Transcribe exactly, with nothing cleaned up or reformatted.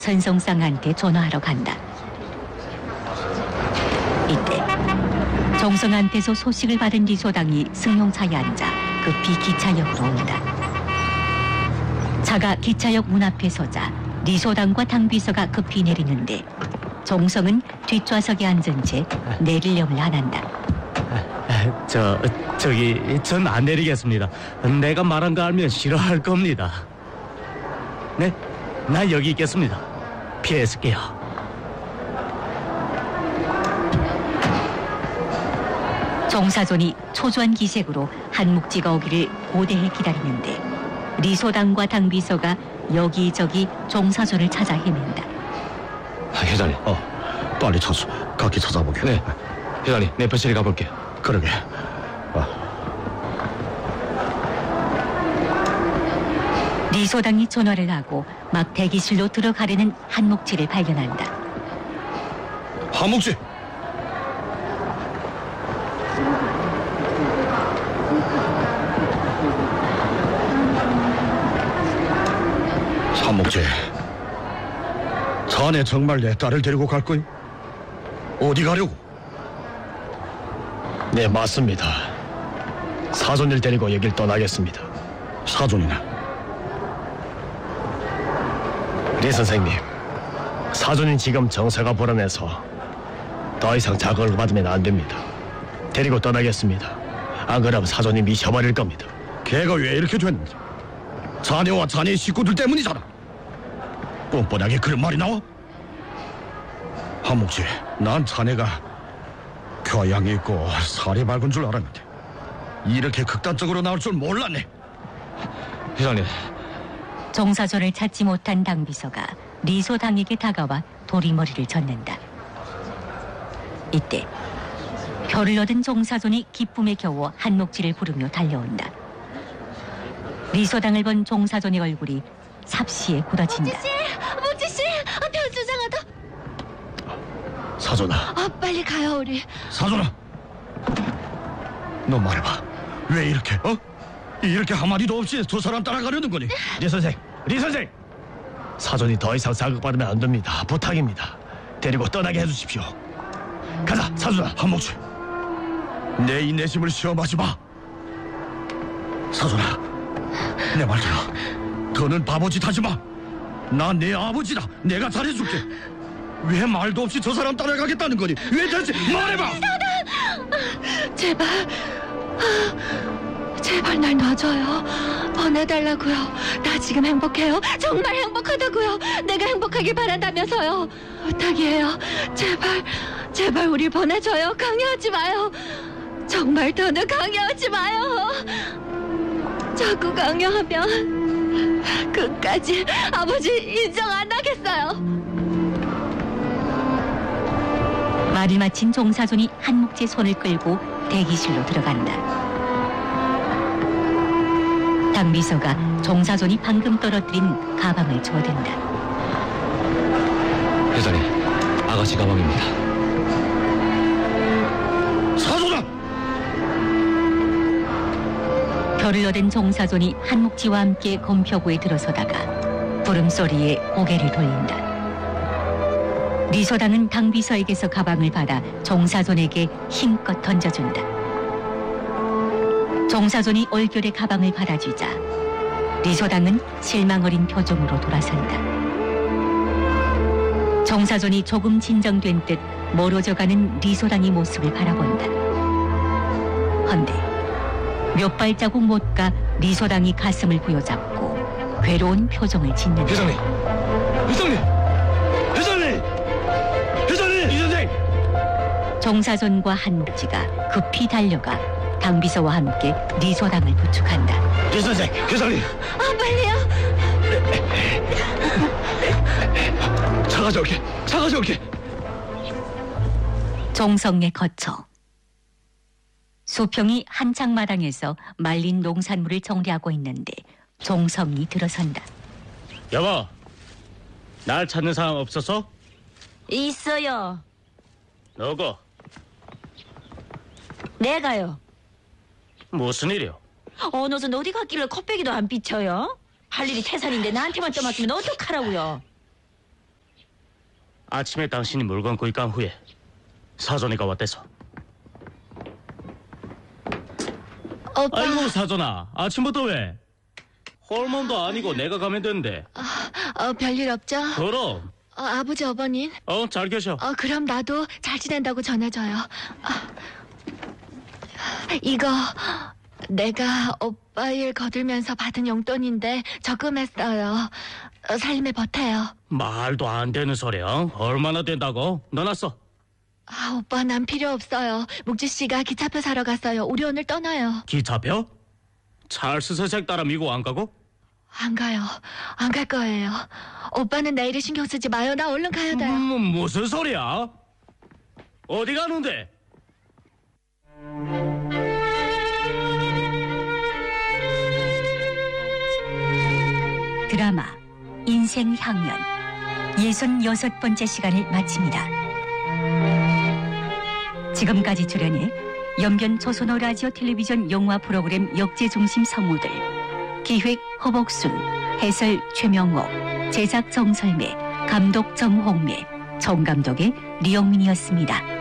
선성상한테 전화하러 간다. 이때 정성한테서 소식을 받은 리소당이 승용차에 앉아 급히 기차역으로 온다. 차가 기차역 문 앞에 서자 리소당과 당비서가 급히 내리는데 정성은 뒷좌석에 앉은 채 내리려을 안 한다. 저, 저기, 전 안 내리겠습니다. 내가 말한 거 알면 싫어할 겁니다. 네? 나 여기 있겠습니다. 피해 있을게요. 정사존이 초조한 기색으로 한묵지가 오기를 고대해 기다리는데 리소당과 당비서가 여기저기 정사존을 찾아 헤맨다. 회장님, 어, 빨리 찾수 각기 찾아보게. 네, 회장님, 내 벼슬이 가볼게. 그러게. 아, 리소당이 전화를 하고 막 대기실로 들어가려는 한묵지를 발견한다. 한묵지. 한묵지. 자네 정말 내 딸을 데리고 갈 거니? 어디 가려고? 네, 맞습니다. 사돈을 데리고 여길 떠나겠습니다. 사돈이나? 리 선생님, 사돈은 지금 정서가 불안해서 더 이상 자극을 받으면 안 됩니다. 데리고 떠나겠습니다. 안 그러면 사돈이 미쳐버릴 겁니다. 걔가 왜 이렇게 됐는데? 자네와 자네 식구들 때문이잖아. 뻔뻔하게 그런 말이 나와? 한묵지, 난 자네가 교양이 있고 살이 맑은 줄 알았는데 이렇게 극단적으로 나올 줄 몰랐네. 회장님, 정사존을 찾지 못한 당비서가 리소당에게 다가와 도리머리를 젓는다. 이때 별을 얻은 정사존이 기쁨에 겨워 한묵지를 부르며 달려온다. 리소당을 본 정사존의 얼굴이 삽시에 굳어진다. 묵지씨! 묵지씨! 아, 별 수상하다. 사돈아. 아, 빨리 가요, 우리. 사돈아, 너 말해봐. 왜 이렇게, 어? 이렇게 한마디도 없이 두 사람 따라가려는 거니? 리 선생, 리 선생! 사돈이 더 이상 자극받으면 안 됩니다. 부탁입니다. 데리고 떠나게 해주십시오. 가자, 사돈아. 한묵지, 내 인내심을 시험하지 마. 사돈아, 내 말 들어. 더는 바보짓 하지 마. 나 내 아버지다. 내가 잘해줄게. 왜 말도 없이 저 사람 따라가겠다는 거니? 왜 대체 말해봐. 제발. 아, 제발 날 놔줘요. 보내달라고요. 나 지금 행복해요. 정말 행복하다고요. 내가 행복하길 바란다면서요. 부탁이에요. 제발, 제발 우리 보내줘요. 강요하지 마요. 정말 더는 강요하지 마요. 자꾸 강요하면 끝까지 아버지 인정 안 하겠어요. 말을 마친 정사존이 한묵지의 손을 끌고 대기실로 들어간다. 당비서가 정사존이 방금 떨어뜨린 가방을 주워댄다. 회장님, 아가씨 가방입니다. 사돈아! 별을 얻은 정사존이 한묵지와 함께 검표구에 들어서다가 부름소리에 고개를 돌린다. 리소당은 당비서에게서 가방을 받아 정사존에게 힘껏 던져준다. 정사존이 얼결에 가방을 받아주자 리소당은 실망 어린 표정으로 돌아선다. 정사존이 조금 진정된 듯 멀어져가는 리소당의 모습을 바라본다. 헌데 몇 발자국 못 가 리소당이 가슴을 부여잡고 괴로운 표정을 짓는다. 회장님! 회장님! 회장님! 회장님! 리 선생! 정사존과 한묵지가 급히 달려가 당비서와 함께 리소당을 부축한다. 리 선생! 회장님! 아, 빨리요. 차 가져올게! 차 가져올게! 정성에 거쳐 수평이 한창 마당에서 말린 농산물을 정리하고 있는데 정성이 들어선다. 여보, 날 찾는 사람 없었어? 있어요. 누구? 내가요. 무슨 일이요? 어느선 어디 갔길래 코빼기도 안 비쳐요? 할 일이 태산인데 나한테만 떠맡기면 어떡하라고요? 아침에 당신이 물건 구입한 후에 사돈이가 왔대서. 오빠. 아이고 사돈아, 아침부터 왜? 홀몸도 아니고 내가 가면 되는데. 어, 별일 없죠? 그럼. 어, 아버지 어머님. 어, 잘 계셔. 어, 그럼 나도 잘 지낸다고 전해줘요. 아, 이거 내가 오빠 일 거들면서 받은 용돈인데 적금했어요. 어, 살림에 보태요. 말도 안 되는 소리야. 얼마나 된다고? 넣어놨어. 아, 오빠 난 필요 없어요. 묵주 씨가 기차표 사러 갔어요. 우리 오늘 떠나요. 기차표? 찰스 서색 따라 미국 안 가고? 안 가요. 안 갈 거예요. 오빠는 내일을 신경 쓰지 마요. 나 얼른 가야 돼요. 음, 무슨 소리야? 어디 가는데? 드라마 인생 향연 예순여섯 번째 시간을 마칩니다. 지금까지 출연해 연변 조선어 라디오 텔레비전 영화 프로그램 역제중심 성우들, 기획 허복순, 해설 최명옥, 제작 정설매, 감독 정홍매, 총감독의 리영민이었습니다.